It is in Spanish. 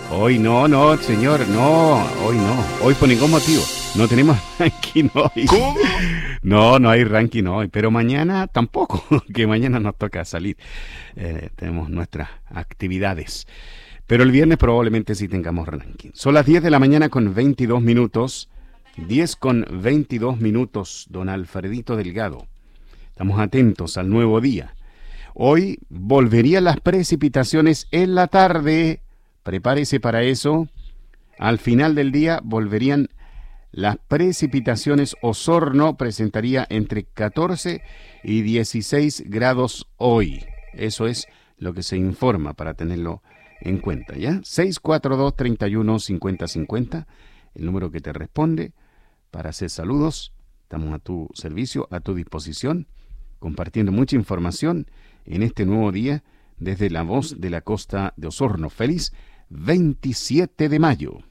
Hoy no, no, señor, no, hoy no. Hoy por ningún motivo. No tenemos ranking hoy. ¿Cómo? No, no hay ranking hoy, pero mañana tampoco, que mañana nos toca salir. Tenemos nuestras actividades. Pero el viernes probablemente sí tengamos ranking. Son las 10 de la mañana con 22 minutos. 10 con 22 minutos, don Alfredito Delgado. Estamos atentos al nuevo día. Hoy volverían las precipitaciones en la tarde. Prepárese para eso. Al final del día volverían las precipitaciones. Osorno presentaría entre 14 y 16 grados hoy. Eso es lo que se informa para tenerlo en cuenta, ¿ya? 642-31-5050, el número que te responde para hacer saludos. Estamos a tu servicio, a tu disposición, compartiendo mucha información en este nuevo día desde La Voz de la Costa de Osorno. Feliz 27 de mayo.